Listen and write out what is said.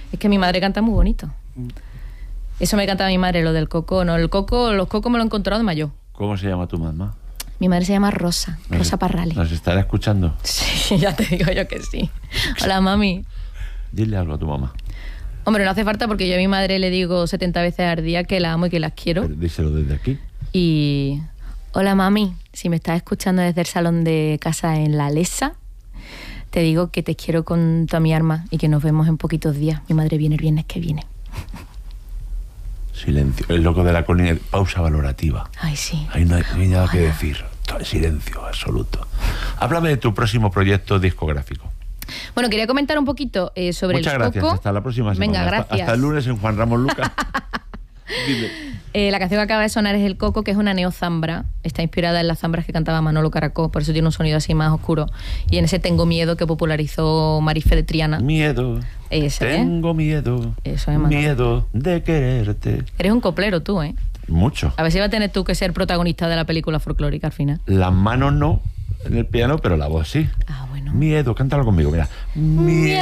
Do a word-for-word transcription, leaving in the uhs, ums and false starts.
Es que mi madre canta muy bonito. Eso me canta mi madre, lo del coco. No, el coco, los cocos me lo he encontrado de mayor. ¿Cómo se llama tu mamá? Mi madre se llama Rosa, ¿Nos Rosa est- Parrales. ¿Nos estará escuchando? Sí, ya te digo yo que sí. Hola, mami. Dile algo a tu mamá. Hombre, no hace falta porque yo a mi madre le digo setenta veces al día que la amo y que las quiero. Pero díselo desde aquí. Y... Hola, mami. Si me estás escuchando desde el salón de casa en La Lesa, te digo que te quiero con toda mi alma y que nos vemos en poquitos días. Mi madre viene el viernes que viene. Silencio. El loco de la colina. Pausa valorativa. Ay, sí. Ahí no hay, no hay nada que Ojalá. decir. Todo silencio absoluto. Háblame de tu próximo proyecto discográfico. Bueno, quería comentar un poquito eh, sobre Muchas el gracias. coco. Hasta la próxima semana. Venga, Hasta- gracias. Hasta, el lunes en Juan Ramón Lucas. Dime. Eh, la canción que acaba de sonar es El Coco, que es una neozambra. Está inspirada en las zambras que cantaba Manolo Caracol, por eso tiene un sonido así más oscuro. Y en ese Tengo Miedo que popularizó Marife de Triana. Miedo. Ese, ¿eh? Tengo miedo. Eso es, Manolo. Miedo de quererte. Eres un coplero tú, ¿eh? Mucho. A ver si va a tener tú que ser protagonista de la película folclórica al final. Las manos no en el piano, pero la voz sí. Ah, bueno. Miedo. Cántalo conmigo, mira. Miedo.